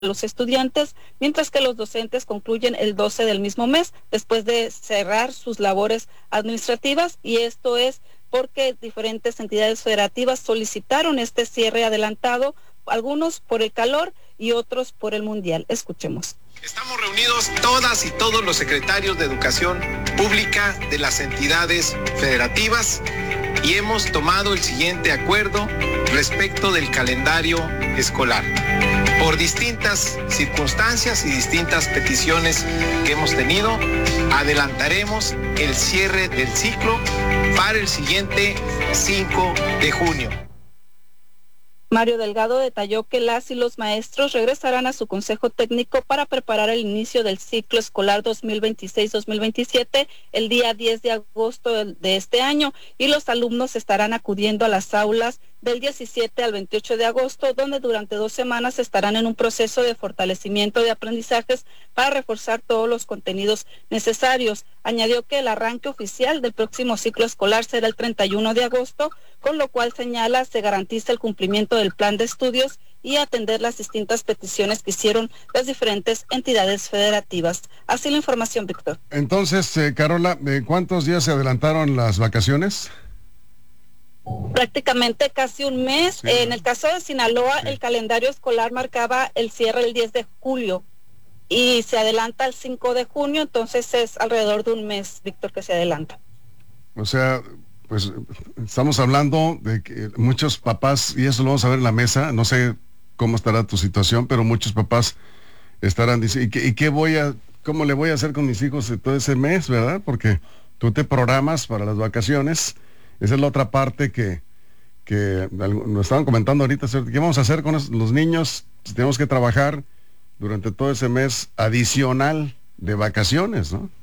los estudiantes, mientras que los docentes concluyen el 12 del mismo mes, después de cerrar sus labores administrativas, y esto es porque diferentes entidades federativas solicitaron este cierre adelantado, algunos por el calor y otros por el mundial. Escuchemos. Estamos reunidos todas y todos los secretarios de Educación Pública de las entidades federativas y hemos tomado el siguiente acuerdo respecto del calendario escolar. Por distintas circunstancias y distintas peticiones que hemos tenido, adelantaremos el cierre del ciclo para el siguiente 5 de junio. Mario Delgado detalló que las y los maestros regresarán a su consejo técnico para preparar el inicio del ciclo escolar 2026-2027 el día 10 de agosto de este año, y los alumnos estarán acudiendo a las aulas del 17 al 28 de agosto, donde durante 2 semanas estarán en un proceso de fortalecimiento de aprendizajes para reforzar todos los contenidos necesarios. Añadió que el arranque oficial del próximo ciclo escolar será el 31 de agosto, con lo cual señala se garantiza el cumplimiento del plan de estudios y atender las distintas peticiones que hicieron las diferentes entidades federativas. Así la información, Víctor. Entonces, Carola, ¿cuántos días se adelantaron las vacaciones? Prácticamente casi un mes. Sí. En el caso de Sinaloa, sí, el calendario escolar marcaba el cierre el 10 de julio y se adelanta el 5 de junio, entonces es alrededor de un mes, Víctor, que se adelanta. O sea, pues estamos hablando de que muchos papás, y eso lo vamos a ver en la mesa, no sé cómo estará tu situación, pero muchos papás estarán diciendo, ¿cómo le voy a hacer con mis hijos todo ese mes, verdad? Porque tú te programas para las vacaciones. Esa es la otra parte que nos estaban comentando ahorita, ¿qué vamos a hacer con los niños? Tenemos que trabajar durante todo ese mes adicional de vacaciones, ¿no?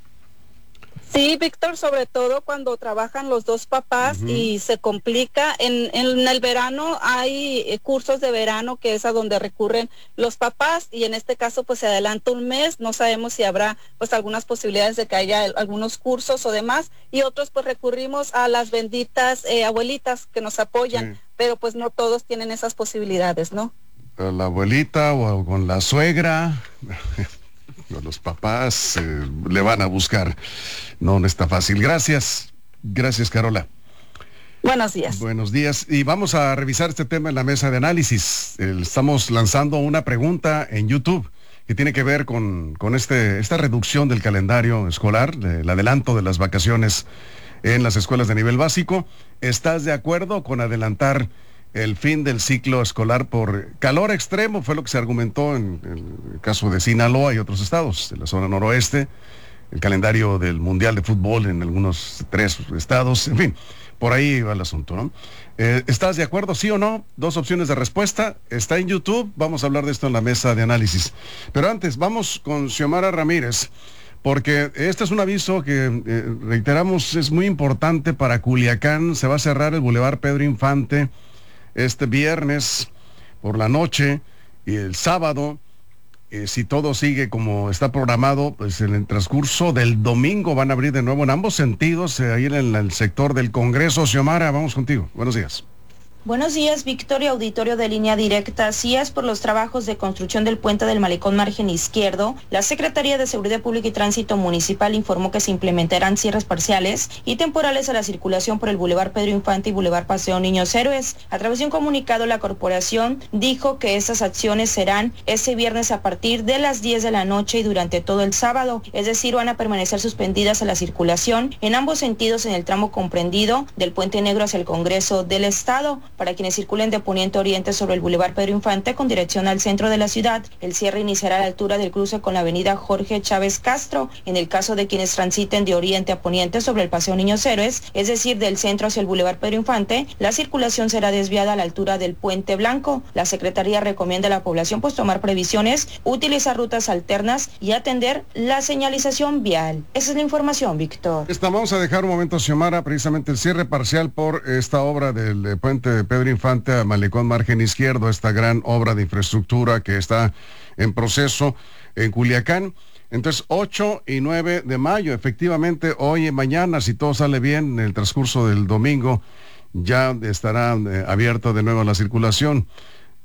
Sí, Víctor, sobre todo cuando trabajan los dos papás y se complica. En el verano hay cursos de verano que es a donde recurren los papás, y en este caso pues se adelanta un mes. No sabemos si habrá pues algunas posibilidades de que haya algunos cursos o demás, y otros pues recurrimos a las benditas abuelitas que nos apoyan, sí, pero pues no todos tienen esas posibilidades, ¿no? A la abuelita o con la suegra. Los papás le van a buscar. No está fácil. Gracias, Carola. Buenos días. Buenos días. Y vamos a revisar este tema en la mesa de análisis. Estamos lanzando una pregunta en YouTube que tiene que ver con esta reducción del calendario escolar, el adelanto de las vacaciones en las escuelas de nivel básico. ¿Estás de acuerdo con adelantar el fin del ciclo escolar por calor extremo? Fue lo que se argumentó en el caso de Sinaloa y otros estados de la zona noroeste, el calendario del Mundial de Fútbol en algunos 3 estados, en fin, por ahí va el asunto, ¿no? ¿Estás de acuerdo, sí o no? 2 opciones de respuesta, está en YouTube, vamos a hablar de esto en la mesa de análisis. Pero antes, vamos con Xiomara Ramírez, porque este es un aviso que, reiteramos, es muy importante para Culiacán. Se va a cerrar el Boulevard Pedro Infante este viernes por la noche, y el sábado, si todo sigue como está programado, pues en el transcurso del domingo van a abrir de nuevo en ambos sentidos, ahí en el sector del Congreso. Xiomara, vamos contigo. Buenos días. Buenos días, Victoria, auditorio de Línea Directa. Así es, por los trabajos de construcción del puente del Malecón Margen Izquierdo, la Secretaría de Seguridad Pública y Tránsito Municipal informó que se implementarán cierres parciales y temporales a la circulación por el Boulevard Pedro Infante y Boulevard Paseo Niños Héroes. A través de un comunicado, la corporación dijo que estas acciones serán ese viernes a partir de las 10 de la noche y durante todo el sábado, es decir, van a permanecer suspendidas a la circulación en ambos sentidos en el tramo comprendido del Puente Negro hacia el Congreso del Estado. Para quienes circulen de poniente a oriente sobre el Boulevard Pedro Infante con dirección al centro de la ciudad, el cierre iniciará a la altura del cruce con la avenida Jorge Chávez Castro. En el caso de quienes transiten de oriente a poniente sobre el Paseo Niños Héroes, es decir, del centro hacia el Boulevard Pedro Infante, la circulación será desviada a la altura del Puente Blanco. La Secretaría recomienda a la población pues tomar previsiones, utilizar rutas alternas y atender la señalización vial. Esa es la información, Víctor. Vamos a dejar un momento, Xiomara, precisamente el cierre parcial por esta obra del puente Pedro Infante a Malecón Margen Izquierdo, esta gran obra de infraestructura que está en proceso en Culiacán. Entonces, 8 y 9 de mayo, efectivamente, hoy y mañana, si todo sale bien, en el transcurso del domingo, ya estará abierta de nuevo la circulación.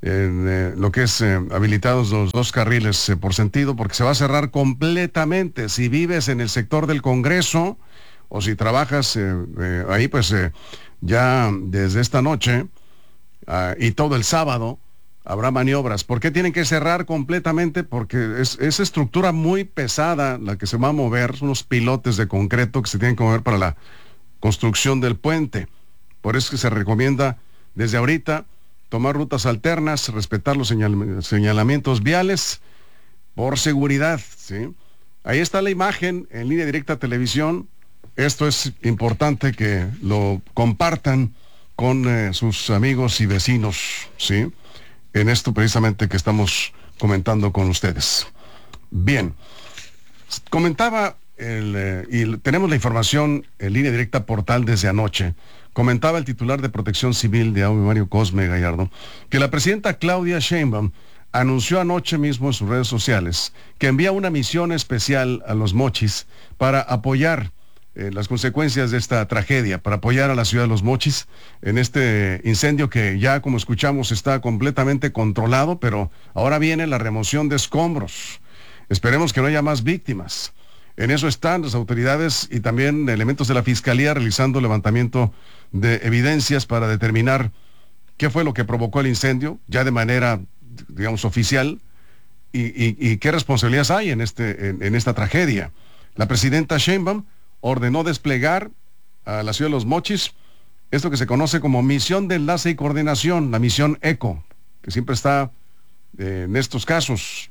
en lo que es habilitados los 2 carriles por sentido, porque se va a cerrar completamente. Si vives en el sector del Congreso o si trabajas ahí, pues ya desde esta noche y todo el sábado habrá maniobras. ¿Por qué tienen que cerrar completamente? Porque es estructura muy pesada la que se va a mover, son unos pilotes de concreto que se tienen que mover para la construcción del puente. Por eso es que se recomienda desde ahorita tomar rutas alternas, respetar los señalamientos viales por seguridad, ¿sí? Ahí está la imagen en Línea Directa Televisión. Esto es importante que lo compartan con sus amigos y vecinos, ¿sí? En esto precisamente que estamos comentando con ustedes. Bien, comentaba, y tenemos la información en Línea Directa Portal desde anoche, comentaba el titular de Protección Civil de AUME, Mario Cosme Gallardo, que la presidenta Claudia Sheinbaum anunció anoche mismo en sus redes sociales que envía una misión especial a Los Mochis para apoyar las consecuencias de esta tragedia, para apoyar a la ciudad de Los Mochis en este incendio que ya, como escuchamos, está completamente controlado, pero ahora viene la remoción de escombros. Esperemos que no haya más víctimas. En eso están las autoridades y también elementos de la Fiscalía realizando levantamiento de evidencias para determinar qué fue lo que provocó el incendio, ya de manera, digamos, oficial, y qué responsabilidades hay en esta tragedia. La presidenta Sheinbaum ordenó desplegar a la ciudad de Los Mochis esto que se conoce como Misión de Enlace y Coordinación, la misión ECO, que siempre está en estos casos.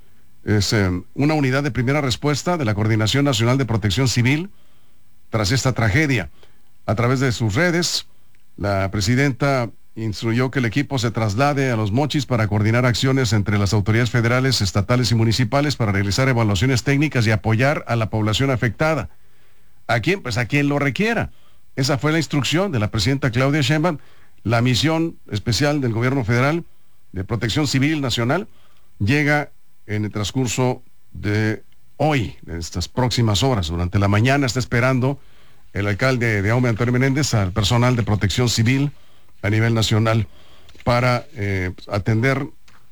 Es una unidad de primera respuesta de la Coordinación Nacional de Protección Civil tras esta tragedia. A través de sus redes, la presidenta instruyó que el equipo se traslade a Los Mochis para coordinar acciones entre las autoridades federales, estatales y municipales para realizar evaluaciones técnicas y apoyar a la población afectada. ¿A quién? Pues a quien lo requiera. Esa fue la instrucción de la presidenta Claudia Sheinbaum. La misión especial del gobierno federal de Protección Civil Nacional llega en el transcurso de hoy, en estas próximas horas. Durante la mañana está esperando el alcalde de AUME, Antonio Menéndez, al personal de Protección Civil a nivel nacional para atender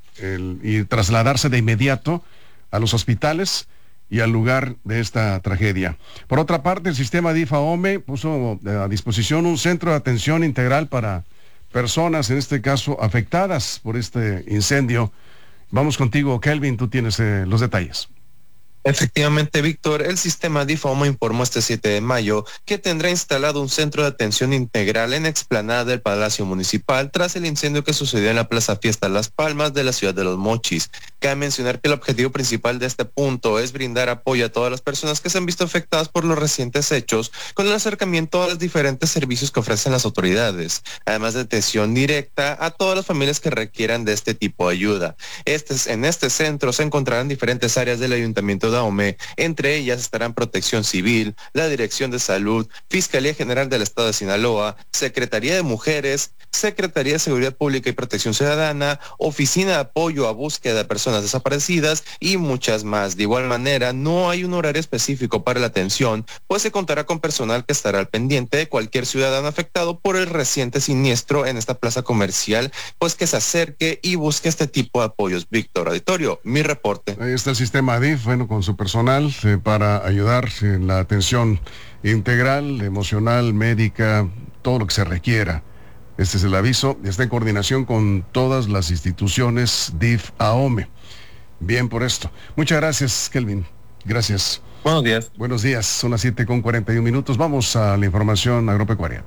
y trasladarse de inmediato a los hospitales y al lugar de esta tragedia. Por otra parte, el sistema DIF AUME puso a disposición un centro de atención integral para personas, en este caso, afectadas por este incendio. Vamos contigo, Kelvin, tú tienes los detalles. Efectivamente, Víctor, el sistema DIF AUME informó este 7 de mayo que tendrá instalado un centro de atención integral en explanada del Palacio Municipal tras el incendio que sucedió en la Plaza Fiesta Las Palmas de la ciudad de Los Mochis. Cabe mencionar que el objetivo principal de este punto es brindar apoyo a todas las personas que se han visto afectadas por los recientes hechos, con el acercamiento a los diferentes servicios que ofrecen las autoridades, además de atención directa a todas las familias que requieran de este tipo de ayuda. En este centro se encontrarán diferentes áreas del Ayuntamiento de AUME, entre ellas estarán Protección Civil, la Dirección de Salud, Fiscalía General del Estado de Sinaloa, Secretaría de Mujeres, Secretaría de Seguridad Pública y Protección Ciudadana, Oficina de Apoyo a Búsqueda de Personas Desaparecidas y muchas más. De igual manera, no hay un horario específico para la atención, pues se contará con personal que estará al pendiente de cualquier ciudadano afectado por el reciente siniestro en esta plaza comercial, pues que se acerque y busque este tipo de apoyos. Víctor, auditorio, mi reporte. Ahí está el sistema DIF, bueno, con su personal para ayudar en la atención integral, emocional, médica, todo lo que se requiera. Este es el aviso, está en coordinación con todas las instituciones DIF AUME. Bien por esto. Muchas gracias, Kelvin. Gracias. Buenos días. Buenos días, son las 7:41. Vamos a la información agropecuaria.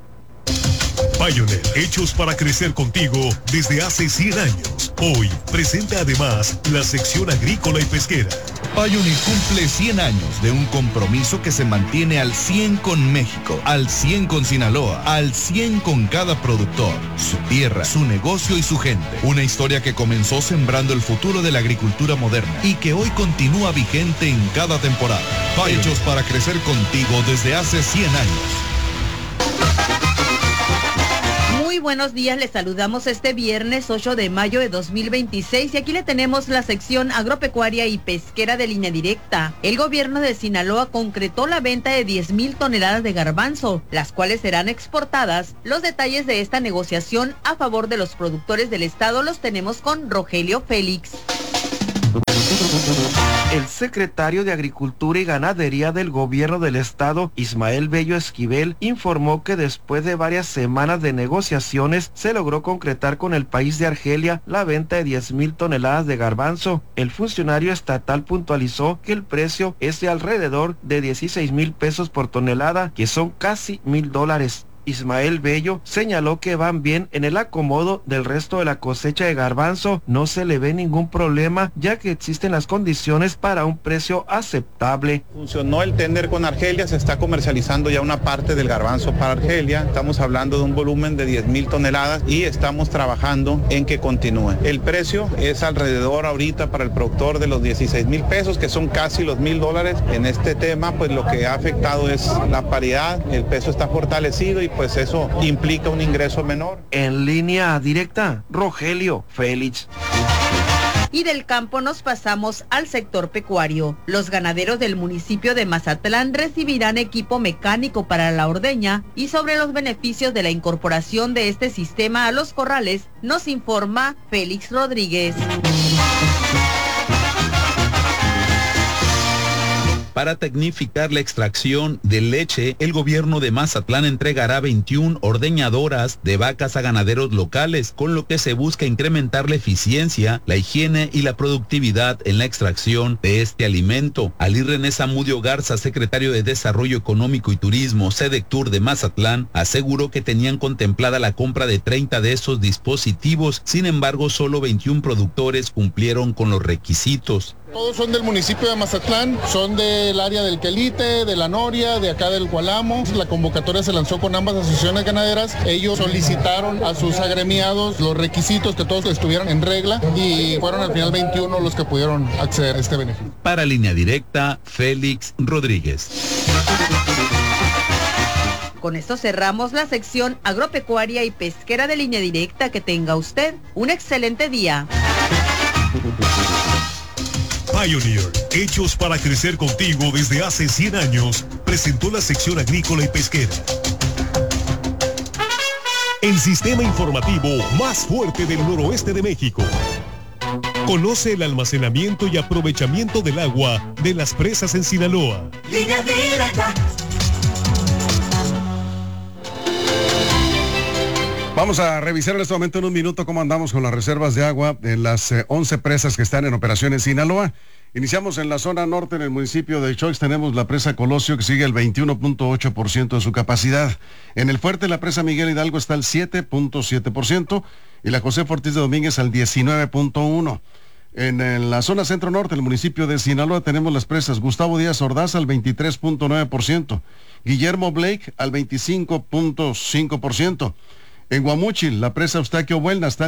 Pioneer, hechos para crecer contigo desde hace 100 años. Hoy presenta además la sección agrícola y pesquera. Pioneer cumple 100 años de un compromiso que se mantiene al 100 con México, al 100 con Sinaloa, al 100 con cada productor, su tierra, su negocio y su gente. Una historia que comenzó sembrando el futuro de la agricultura moderna y que hoy continúa vigente en cada temporada. Pioneer, hechos para crecer contigo desde hace 100 años. buenos días, les saludamos este viernes 8 de mayo de 2026 y aquí le tenemos la sección agropecuaria y pesquera de Línea Directa. El gobierno de Sinaloa concretó la venta de 10,000 toneladas de garbanzo, las cuales serán exportadas. Los detalles de esta negociación a favor de los productores del estado los tenemos con Rogelio Félix. El secretario de Agricultura y Ganadería del gobierno del estado, Ismael Bello Esquivel, informó que después de varias semanas de negociaciones se logró concretar con el país de Argelia la venta de 10,000 toneladas de garbanzo. El funcionario estatal puntualizó que el precio es de alrededor de 16,000 pesos por tonelada, que son casi $1,000. Ismael Bello señaló que van bien en el acomodo del resto de la cosecha de garbanzo, no se le ve ningún problema ya que existen las condiciones para un precio aceptable. Funcionó el tender con Argelia, se está comercializando ya una parte del garbanzo para Argelia, estamos hablando de un volumen de 10,000 toneladas y estamos trabajando en que continúe. El precio es alrededor ahorita para el productor de los 16,000 pesos, que son casi los $1,000. En este tema, pues lo que ha afectado es la paridad, el peso está fortalecido y pues eso implica un ingreso menor. En Línea Directa, Rogelio Félix. Y del campo nos pasamos al sector pecuario. Los ganaderos del municipio de Mazatlán recibirán equipo mecánico para la ordeña y sobre los beneficios de la incorporación de este sistema a los corrales nos informa Félix Rodríguez. Para tecnificar la extracción de leche, el gobierno de Mazatlán entregará 21 ordeñadoras de vacas a ganaderos locales, con lo que se busca incrementar la eficiencia, la higiene y la productividad en la extracción de este alimento. Ali René Zamudio Garza, secretario de Desarrollo Económico y Turismo, Sedectur de Mazatlán, aseguró que tenían contemplada la compra de 30 de esos dispositivos, sin embargo, solo 21 productores cumplieron con los requisitos. Todos son del municipio de Mazatlán, son del área del Quelite, de la Noria, de acá del Cualamo. La convocatoria se lanzó con ambas asociaciones ganaderas. Ellos solicitaron a sus agremiados los requisitos, que todos estuvieran en regla, y fueron al final 21 los que pudieron acceder a este beneficio. Para Línea Directa, Félix Rodríguez. Con esto cerramos la sección agropecuaria y pesquera de Línea Directa. Que tenga usted un excelente día. Pioneer, hechos para crecer contigo desde hace 100 años, presentó la sección agrícola y pesquera. El sistema informativo más fuerte del noroeste de México. Conoce el almacenamiento y aprovechamiento del agua de las presas en Sinaloa. Línea Directa. Vamos a revisar en este momento en un minuto cómo andamos con las reservas de agua en las 11 presas que están en operación en Sinaloa. Iniciamos en la zona norte, en el municipio de Choix, tenemos la presa Colosio que sigue al 21.8% de su capacidad. En el Fuerte, la presa Miguel Hidalgo está al 7.7% y la José Ortiz de Domínguez al 19.1%. En la zona centro norte, el municipio de Sinaloa, tenemos las presas Gustavo Díaz Ordaz al 23.9%, Guillermo Blake al 25.5%. En Guamúchil, la presa Eustaquio Buelna está al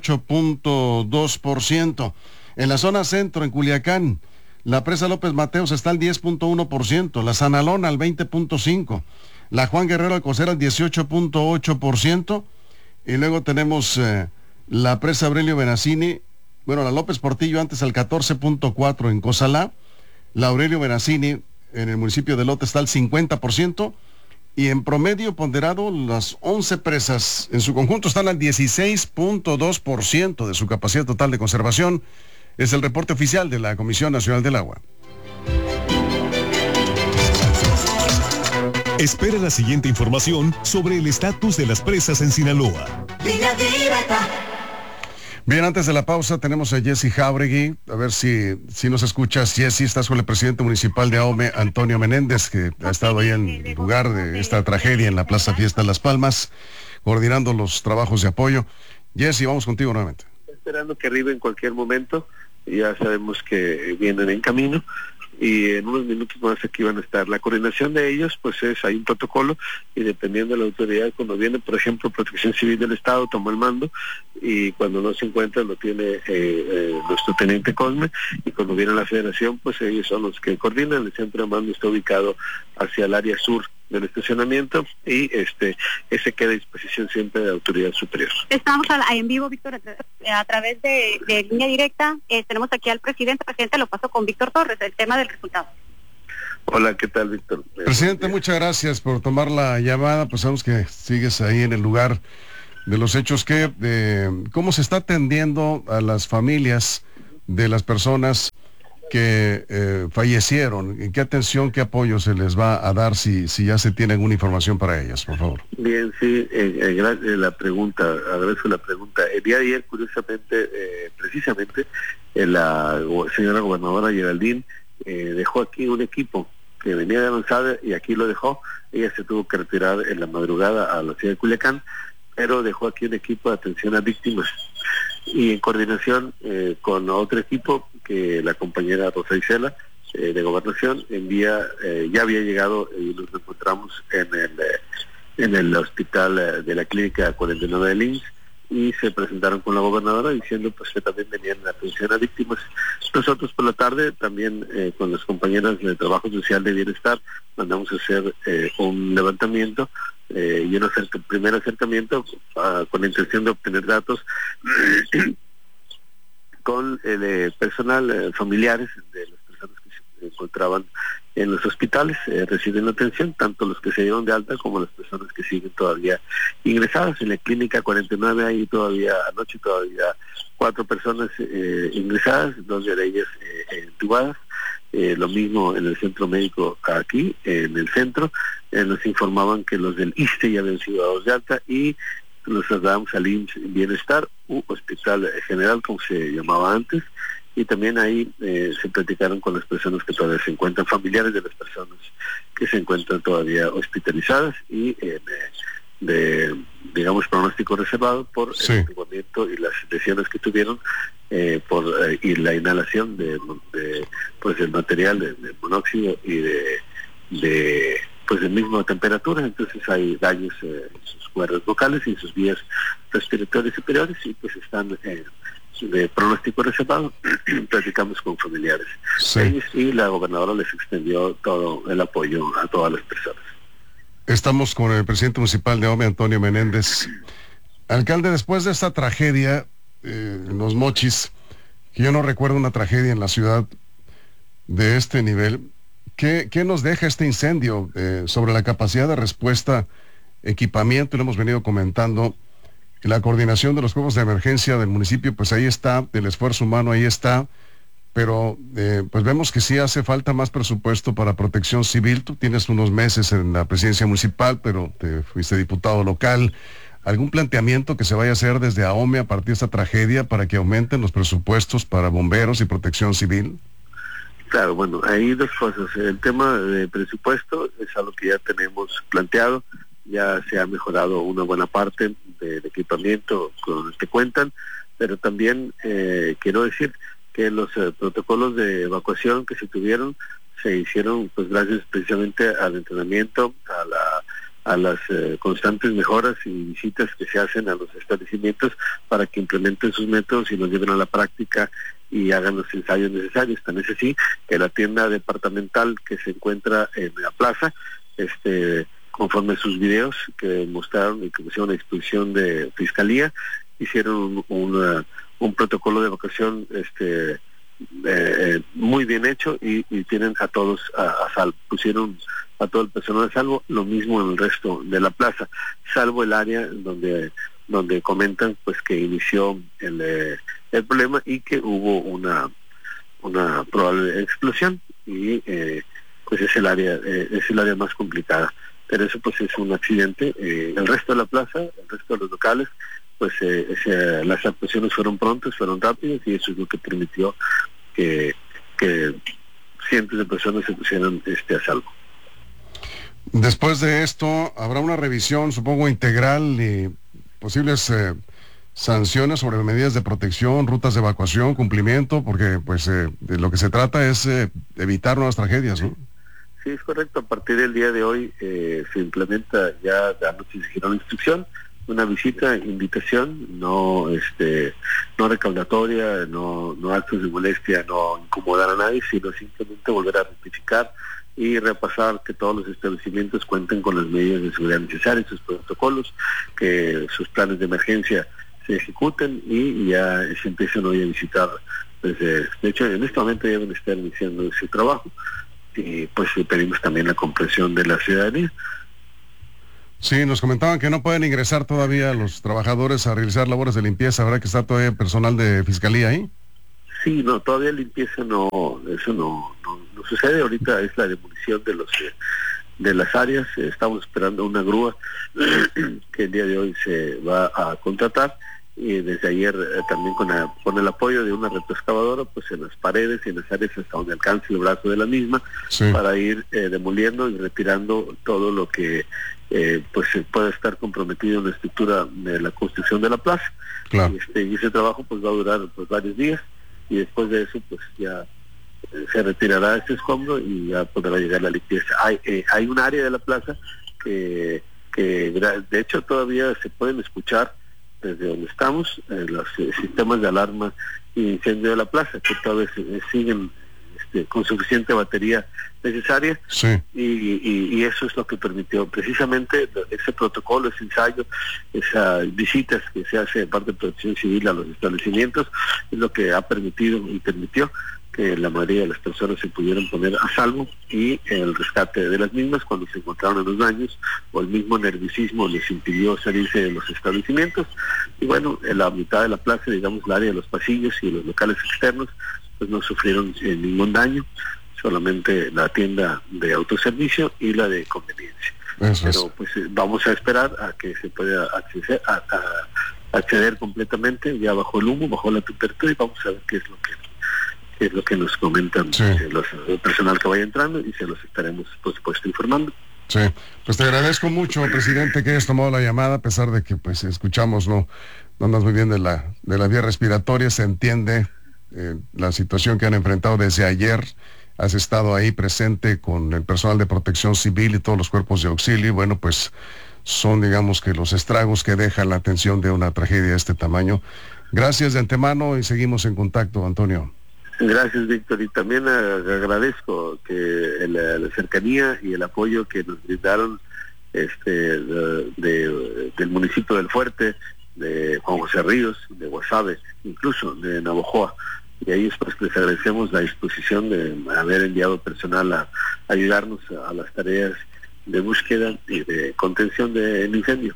18.2%. En la zona centro, en Culiacán, la presa López Mateos está al 10.1%. La Sanalona al 20.5%. La Juan Guerrero Alcocer al 18.8%. Y luego tenemos la presa Aurelio Benacini, la López Portillo antes al 14.4% en Cozalá. La Aurelio Benacini en el municipio de Lote está al 50%. Y en promedio ponderado, las 11 presas en su conjunto están al 16.2% de su capacidad total de conservación. Es el reporte oficial de la Comisión Nacional del Agua. Espera la siguiente información sobre el estatus de las presas en Sinaloa. Línea Directa. Bien, antes de la pausa tenemos a Jessy Jauregui. A ver si nos escuchas. Jessy, estás con el presidente municipal de Ahome, Antonio Menéndez, que ha estado ahí en el lugar de esta tragedia en la Plaza Fiesta Las Palmas, coordinando los trabajos de apoyo. Jessy, vamos contigo nuevamente. Esperando que arribe en cualquier momento. Ya sabemos que vienen en camino y en unos minutos más aquí van a estar. La coordinación de ellos, pues hay un protocolo y dependiendo de la autoridad, cuando viene, por ejemplo, Protección Civil del Estado toma el mando y cuando no se encuentra lo tiene nuestro teniente Cosme, y cuando viene la Federación, pues ellos son los que coordinan. El centro de mando está ubicado hacia el área sur del estacionamiento y ese queda a disposición siempre de la autoridad superior. Estamos en vivo, Víctor, a través de línea directa. Tenemos aquí al presidente. Presidente, lo paso con Víctor Torres, el tema del resultado. Hola, ¿qué tal, Víctor? Presidente, muchas gracias por tomar la llamada. Pues sabemos que sigues ahí en el lugar de los hechos. ¿Cómo se está atendiendo a las familias de las personas que fallecieron? ¿Qué atención, qué apoyo se les va a dar si ya se tiene alguna información para ellas, por favor? Bien, sí, agradezco la pregunta. El día de ayer, curiosamente, precisamente, la señora gobernadora Geraldine dejó aquí un equipo que venía de avanzada y aquí lo dejó. Ella se tuvo que retirar en la madrugada a la ciudad de Culiacán, pero dejó aquí un equipo de atención a víctimas y en coordinación con otro equipo que la compañera Rosa Isela de Gobernación ya había llegado y nos encontramos en el hospital de la clínica 49 de Lins y se presentaron con la gobernadora diciendo pues que también venían en atención a víctimas. Nosotros por la tarde también con las compañeras de Trabajo Social de Bienestar mandamos a hacer un levantamiento y un primer acercamiento con la intención de obtener datos con el personal familiares de las personas que se encontraban en los hospitales recibiendo atención, tanto los que se dieron de alta como las personas que siguen todavía ingresadas. En la clínica 49 hay anoche todavía 4 personas ingresadas, 2 de ellas entubadas. Lo mismo en el centro médico aquí, en el centro, nos informaban que los del ISSSTE ya habían sido dados de alta y nos trasladamos al IMSS Bienestar, Hospital General como se llamaba antes, y también ahí se platicaron con las personas que todavía se encuentran, familiares de las personas que se encuentran todavía hospitalizadas y digamos pronóstico reservado por el entubamiento y las lesiones que tuvieron y la inhalación de el material de monóxido y de misma temperatura. Entonces hay daños en sus cuerdas vocales y en sus vías respiratorias superiores y pues están de pronóstico reservado. Platicamos con familiares y la gobernadora les extendió todo el apoyo a todas las personas. Estamos con el presidente municipal de Ahome, Antonio Menéndez. Alcalde, después de esta tragedia en Los Mochis, que yo no recuerdo una tragedia en la ciudad de este nivel, ¿qué nos deja este incendio sobre la capacidad de respuesta, equipamiento? Lo hemos venido comentando. La coordinación de los cuerpos de emergencia del municipio, pues ahí está, el esfuerzo humano ahí está, pero pues vemos que sí hace falta más presupuesto para protección civil. Tú tienes unos meses en la presidencia municipal, pero te fuiste diputado local. ¿Algún planteamiento que se vaya a hacer desde Ahome a partir de esta tragedia para que aumenten los presupuestos para bomberos y protección civil? Claro, bueno, hay dos cosas. El tema de presupuesto es algo que ya tenemos planteado. Ya se ha mejorado una buena parte del equipamiento con el que cuentan, pero también quiero decir que los protocolos de evacuación que se tuvieron se hicieron pues gracias precisamente al entrenamiento, a las constantes mejoras y visitas que se hacen a los establecimientos para que implementen sus métodos y los lleven a la práctica y hagan los ensayos necesarios. Tan es así que la tienda departamental que se encuentra en la plaza, conforme a sus videos que mostraron y que pusieron a disposición de Fiscalía, hicieron un protocolo de evacuación muy bien hecho y tienen a todos a salvo, pusieron a todo el personal a salvo, lo mismo en el resto de la plaza, salvo el área donde comentan pues que inició el problema y que hubo una probable explosión y pues es el área más complicada. Pero eso pues es un accidente. El resto de la plaza, el resto de los locales, pues las actuaciones fueron prontas, fueron rápidas y eso es lo que permitió que cientos de personas se pusieran a salvo. Después de esto, habrá una revisión, supongo, integral y posibles sanciones sobre medidas de protección, rutas de evacuación, cumplimiento, porque pues de lo que se trata es evitar nuevas tragedias, ¿no? Sí, es correcto. A partir del día de hoy se implementa, ya anoche se giró la instrucción, una visita, invitación, no recaudatoria, no actos de molestia, no incomodar a nadie, sino simplemente volver a rectificar y repasar que todos los establecimientos cuenten con las medidas de seguridad necesarias, sus protocolos, que sus planes de emergencia se ejecuten y ya se empiecen hoy a visitar. De hecho, en este momento ya deben estar iniciando ese trabajo y pues pedimos también la comprensión de la ciudadanía. Sí, nos comentaban que no pueden ingresar todavía los trabajadores a realizar labores de limpieza, ¿verdad que está todavía personal de fiscalía ahí? Sí, no, todavía limpieza eso no sucede. Ahorita es la demolición de las áreas. Estamos esperando una grúa que el día de hoy se va a contratar, y desde ayer también con el apoyo de una retroexcavadora, pues en las paredes y en las áreas hasta donde alcance el brazo de la misma, para ir demoliendo y retirando todo lo que pues puede estar comprometido en la estructura de la construcción de la plaza. Claro. Y ese trabajo pues va a durar pues varios días, y después de eso pues ya se retirará este escombro y ya podrá llegar la limpieza. Hay un área de la plaza que de hecho todavía se pueden escuchar desde donde estamos los sistemas de alarma y incendio de la plaza, que todavía siguen con suficiente batería necesaria. Sí. Y eso es lo que permitió precisamente ese protocolo, ese ensayo, esas visitas que se hace de parte de Protección Civil a los establecimientos, es lo que ha permitido y permitió que la mayoría de las personas se pudieran poner a salvo, y el rescate de las mismas cuando se encontraron en los daños o el mismo nerviosismo les impidió salirse de los establecimientos. Y bueno, en la mitad de la plaza, digamos el área de los pasillos y los locales externos, pues no sufrieron ningún daño, solamente la tienda de autoservicio y la de conveniencia. Pero pues vamos a esperar a que se pueda acceder completamente. Ya bajó el humo, bajó la temperatura, y vamos a ver qué es lo que nos comentan el personal que vaya entrando, y se los estaremos por supuesto informando. Sí, pues te agradezco mucho, presidente, que hayas tomado la llamada, a pesar de que pues escuchamos no andas muy bien de la vía respiratoria. Se entiende la situación que han enfrentado desde ayer. Has estado ahí presente con el personal de Protección Civil y todos los cuerpos de auxilio, y bueno, pues son, digamos, que los estragos que deja la atención de una tragedia de este tamaño. Gracias de antemano y seguimos en contacto, Antonio. Gracias, Víctor, y también agradezco que la cercanía y el apoyo que nos brindaron del municipio del Fuerte, de Juan José Ríos, de Guasave, incluso de Navojoa. Y ahí pues les agradecemos la disposición de haber enviado personal a ayudarnos a las tareas de búsqueda y de contención del incendio.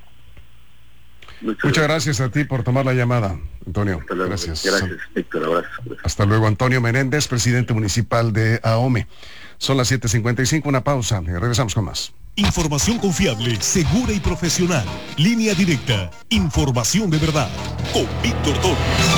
Muchas gracias a ti por tomar la llamada, Antonio. Hasta luego. Gracias. Gracias, Víctor. Abrazo. Hasta luego, Antonio Menéndez, presidente municipal de Ahome. Son las 7:55, una pausa. Regresamos con más. Información confiable, segura y profesional. Línea Directa. Información de verdad. Con Víctor Torres.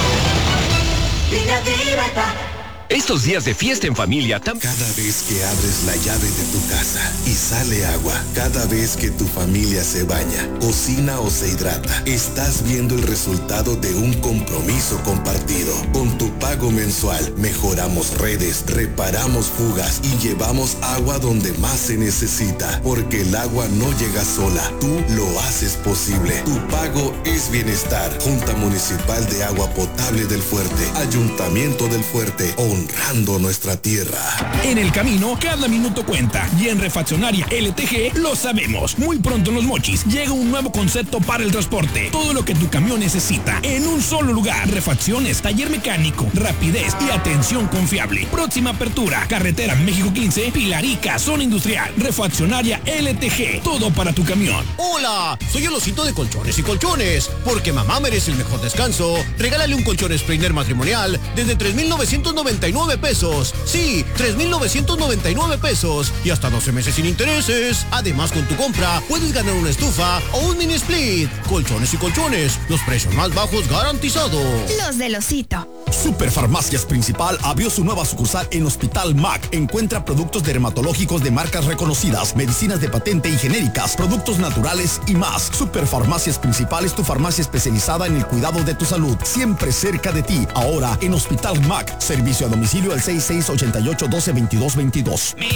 Línea Directa. Estos días de fiesta en familia Cada vez que abres la llave de tu casa y sale agua, cada vez que tu familia se baña, cocina o se hidrata, estás viendo el resultado de un compromiso compartido. Con tu pago mensual, mejoramos redes, reparamos fugas y llevamos agua donde más se necesita. Porque el agua no llega sola, tú lo haces posible. Tu pago es bienestar. Junta Municipal de Agua Potable del Fuerte, Ayuntamiento del Fuerte, honrando nuestra tierra. En el camino, cada minuto cuenta. Y en Refaccionaria LTG lo sabemos. Muy pronto en Los Mochis llega un nuevo concepto para el transporte. Todo lo que tu camión necesita en un solo lugar. Refacciones, taller mecánico, rapidez y atención confiable. Próxima apertura, carretera México 15, Pilarica, zona industrial. Refaccionaria LTG, todo para tu camión. Hola, soy el osito de colchones y colchones. Porque mamá merece el mejor descanso. Regálale un colchón Spreiner matrimonial desde 3,999 pesos. Sí, 3,999 pesos. Y hasta 12 meses sin intereses. Además, con tu compra puedes ganar una estufa o un mini split. Colchones y colchones, los precios más bajos garantizados. Los del osito. Superfarmacias Principal abrió su nueva sucursal en Hospital MAC. Encuentra productos dermatológicos de marcas reconocidas, medicinas de patente y genéricas, productos naturales y más. Superfarmacias Principal es tu farmacia especializada en el cuidado de tu salud, siempre cerca de ti. Ahora en Hospital MAC, servicio a domicilio al 6688-122222.